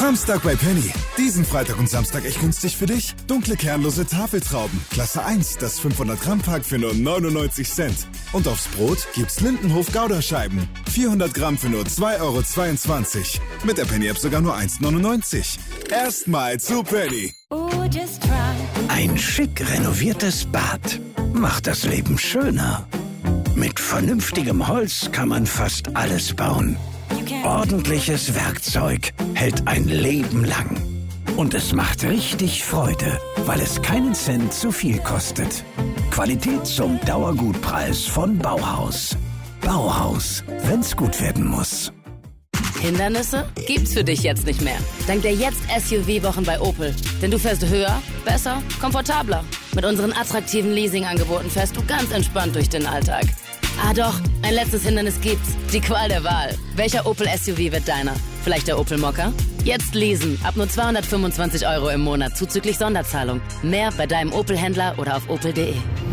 Samstag bei Penny. Diesen Freitag und Samstag echt günstig für dich. Dunkle kernlose Tafeltrauben. Klasse 1, das 500 Gramm Pack für nur 99 Cent. Und aufs Brot gibt's Lindenhof Gouda-Scheiben. 400 Gramm für nur 2,22 €. Mit der Penny-App sogar nur 1,99 €. Erstmal zu Penny. Ein schick renoviertes Bad macht das Leben schöner. Mit vernünftigem Holz kann man fast alles bauen. Ordentliches Werkzeug hält ein Leben lang. Und es macht richtig Freude, weil es keinen Cent zu viel kostet. Qualität zum Dauergutpreis von Bauhaus. Bauhaus, wenn's gut werden muss. Hindernisse gibt's für dich jetzt nicht mehr. Dank der Jetzt-SUV-Wochen bei Opel. Denn du fährst höher, besser, komfortabler. Mit unseren attraktiven Leasing-Angeboten fährst du ganz entspannt durch den Alltag. Ah doch, ein letztes Hindernis gibt's. Die Qual der Wahl. Welcher Opel-SUV wird deiner? Vielleicht der Opel Mokka? Jetzt leasen. Ab nur 225 € im Monat zuzüglich Sonderzahlung. Mehr bei deinem Opel-Händler oder auf opel.de.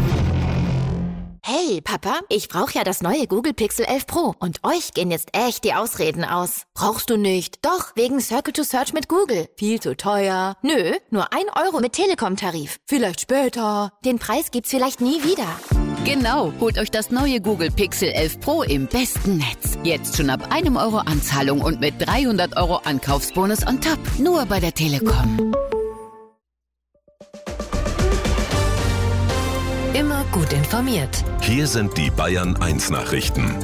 Hey, Papa, ich brauche ja das neue Google Pixel 11 Pro und euch gehen jetzt echt die Ausreden aus. Brauchst du nicht? Doch, wegen Circle to Search mit Google. Viel zu teuer. Nö, nur 1 € mit Telekom-Tarif. Vielleicht später. Den Preis gibt's vielleicht nie wieder. Genau, holt euch das neue Google Pixel 11 Pro im besten Netz. Jetzt schon ab 1 € Anzahlung und mit 300 € Ankaufsbonus on top. Nur bei der Telekom. Immer gut informiert. Hier sind die Bayern 1 Nachrichten.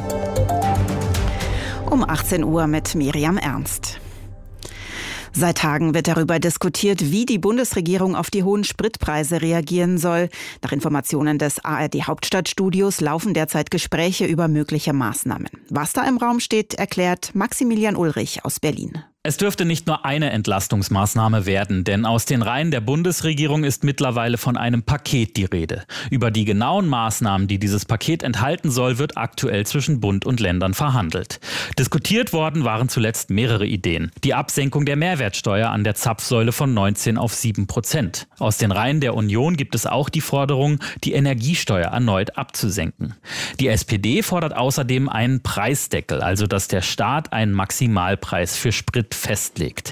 Um 18 Uhr mit Miriam Ernst. Seit Tagen wird darüber diskutiert, wie die Bundesregierung auf die hohen Spritpreise reagieren soll. Nach Informationen des ARD-Hauptstadtstudios laufen derzeit Gespräche über mögliche Maßnahmen. Was da im Raum steht, erklärt Maximilian Ulrich aus Berlin. Es dürfte nicht nur eine Entlastungsmaßnahme werden, denn aus den Reihen der Bundesregierung ist mittlerweile von einem Paket die Rede. Über die genauen Maßnahmen, die dieses Paket enthalten soll, wird aktuell zwischen Bund und Ländern verhandelt. Diskutiert worden waren zuletzt mehrere Ideen. Die Absenkung der Mehrwertsteuer an der Zapfsäule von 19 auf 7%. Aus den Reihen der Union gibt es auch die Forderung, die Energiesteuer erneut abzusenken. Die SPD fordert außerdem einen Preisdeckel, also dass der Staat einen Maximalpreis für Sprit festlegt.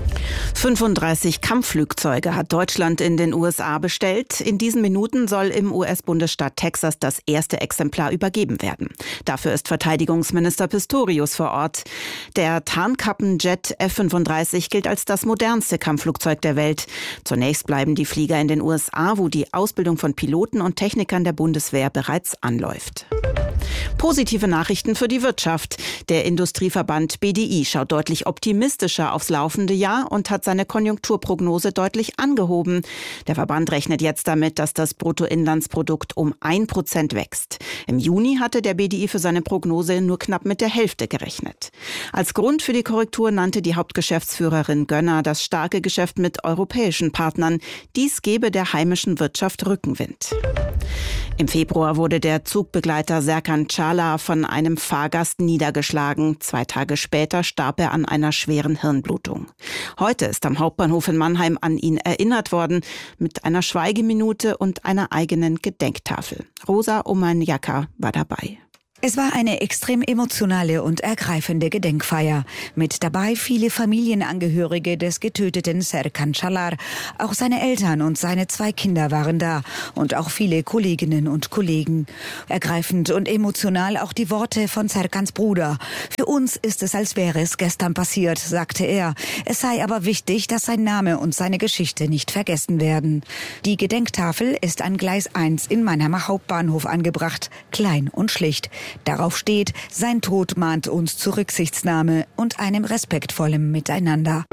35 Kampfflugzeuge hat Deutschland in den USA bestellt. In diesen Minuten soll im US-Bundesstaat Texas das erste Exemplar übergeben werden. Dafür ist Verteidigungsminister Pistorius vor Ort. Der Tarnkappenjet F-35 gilt als das modernste Kampfflugzeug der Welt. Zunächst bleiben die Flieger in den USA, wo die Ausbildung von Piloten und Technikern der Bundeswehr bereits anläuft. Positive Nachrichten für die Wirtschaft. Der Industrieverband BDI schaut deutlich optimistischer aufs laufende Jahr und hat seine Konjunkturprognose deutlich angehoben. Der Verband rechnet jetzt damit, dass das Bruttoinlandsprodukt um 1% wächst. Im Juni hatte der BDI für seine Prognose nur knapp mit der Hälfte gerechnet. Als Grund für die Korrektur nannte die Hauptgeschäftsführerin Gönner das starke Geschäft mit europäischen Partnern. Dies gebe der heimischen Wirtschaft Rückenwind. Im Februar wurde der Zugbegleiter Serkan Çağlar von einem Fahrgast niedergeschlagen. 2 Tage später starb er an einer schweren Hirnblutung. Heute ist am Hauptbahnhof in Mannheim an ihn erinnert worden, mit einer Schweigeminute und einer eigenen Gedenktafel. Rosa Omanjaka war dabei. Es war eine extrem emotionale und ergreifende Gedenkfeier. Mit dabei viele Familienangehörige des getöteten Serkan Çağlar. Auch seine Eltern und seine 2 Kinder waren da. Und auch viele Kolleginnen und Kollegen. Ergreifend und emotional auch die Worte von Serkans Bruder. Für uns ist es, als wäre es gestern passiert, sagte er. Es sei aber wichtig, dass sein Name und seine Geschichte nicht vergessen werden. Die Gedenktafel ist an Gleis 1 in Mannheimer Hauptbahnhof angebracht. Klein und schlicht. Darauf steht, sein Tod mahnt uns zu Rücksichtsnahme und einem respektvollen Miteinander.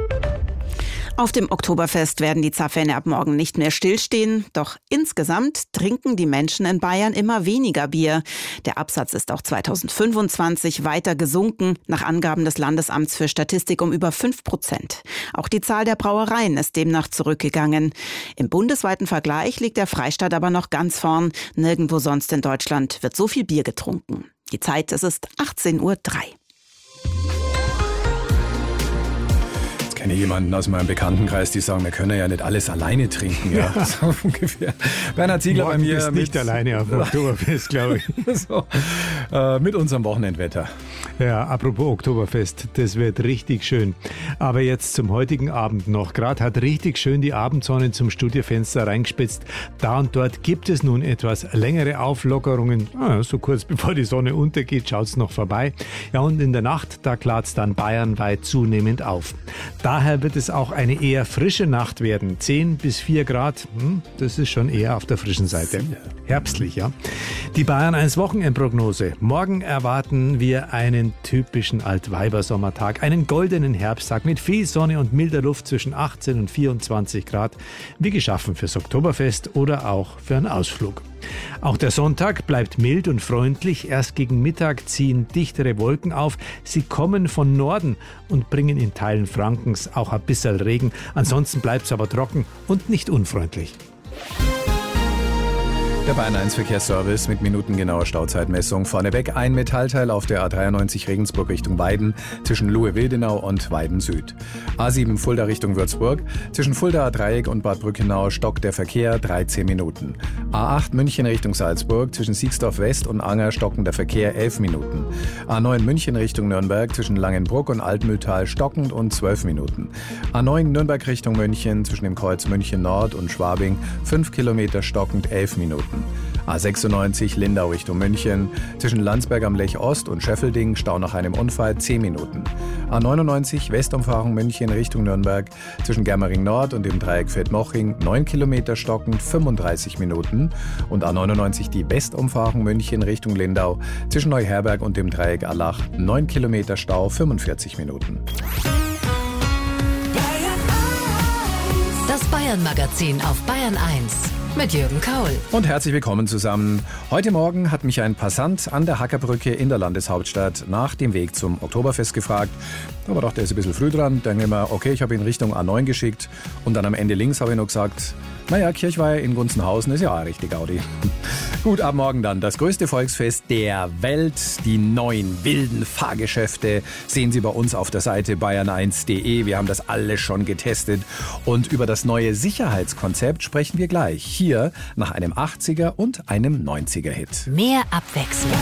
Auf dem Oktoberfest werden die Zapfhähne ab morgen nicht mehr stillstehen. Doch insgesamt trinken die Menschen in Bayern immer weniger Bier. Der Absatz ist auch 2025 weiter gesunken, nach Angaben des Landesamts für Statistik um über 5%. Auch die Zahl der Brauereien ist demnach zurückgegangen. Im bundesweiten Vergleich liegt der Freistaat aber noch ganz vorn. Nirgendwo sonst in Deutschland wird so viel Bier getrunken. Die Zeit, es ist 18:03 Uhr. Ich kenne jemanden aus meinem Bekanntenkreis, die sagen, wir können ja nicht alles alleine trinken. Ja, so ungefähr. Bernhard Ziegler bei mir. Du bist nicht alleine auf dem Oktoberfest, glaube ich. So, mit unserem Wochenendwetter. Ja, apropos Oktoberfest, das wird richtig schön. Aber jetzt zum heutigen Abend noch. Gerade hat richtig schön die Abendsonne zum Studiofenster reingespitzt. Da und dort gibt es nun etwas längere Auflockerungen. So kurz bevor die Sonne untergeht, schaut es noch vorbei. Ja, und in der Nacht, da klart es dann bayernweit zunehmend auf. Daher wird es auch eine eher frische Nacht werden. 10 bis 4 Grad, das ist schon eher auf der frischen Seite. Herbstlich, ja. Die Bayern 1 Wochenendprognose. Morgen erwarten wir einen typischen Altweibersommertag, einen goldenen Herbsttag mit viel Sonne und milder Luft zwischen 18 und 24 Grad, wie geschaffen fürs Oktoberfest oder auch für einen Ausflug. Auch der Sonntag bleibt mild und freundlich. Erst gegen Mittag ziehen dichtere Wolken auf. Sie kommen von Norden und bringen in Teilen Frankens auch ein bisschen Regen. Ansonsten bleibt es aber trocken und nicht unfreundlich. Der Bayern 1 Verkehrsservice mit minutengenauer Stauzeitmessung. Vorneweg ein Metallteil auf der A93 Regensburg Richtung Weiden zwischen Luhe-Wildenau und Weiden Süd. A7 Fulda Richtung Würzburg. Zwischen Fuldaer Dreieck und Bad Brückenau stockt der Verkehr 13 Minuten. A8 München Richtung Salzburg. Zwischen Siegsdorf West und Anger stockend der Verkehr 11 Minuten. A9 München Richtung Nürnberg. Zwischen Langenbruck und Altmühltal stockend und 12 Minuten. A9 Nürnberg Richtung München. Zwischen dem Kreuz München Nord und Schwabing 5 Kilometer stockend 11 Minuten. A96 Lindau Richtung München. Zwischen Landsberg am Lech Ost und Scheffelding Stau nach einem Unfall 10 Minuten. A99 Westumfahrung München Richtung Nürnberg. Zwischen Germering Nord und dem Dreieck Feldmoching 9 Kilometer stockend 35 Minuten. Und A99 die Westumfahrung München Richtung Lindau. Zwischen Neuherberg und dem Dreieck Allach 9 Kilometer Stau 45 Minuten. Das Bayern-Magazin auf Bayern 1 mit Jürgen Kaul. Und herzlich willkommen zusammen. Heute Morgen hat mich ein Passant an der Hackerbrücke in der Landeshauptstadt nach dem Weg zum Oktoberfest gefragt. Aber doch, der ist ein bisschen früh dran. Dann denke ich mir, okay, ich habe ihn Richtung A9 geschickt. Und dann am Ende links habe ich noch gesagt, naja, Kirchweih in Gunzenhausen ist ja auch richtig Gaudi. Gut, ab morgen dann das größte Volksfest der Welt. Die neuen wilden Fahrgeschäfte sehen Sie bei uns auf der Seite bayern1.de. Wir haben das alles schon getestet. Und über das neue Sicherheitskonzept sprechen wir gleich. Hier nach einem 80er und einem 90er-Hit. Mehr Abwechslung.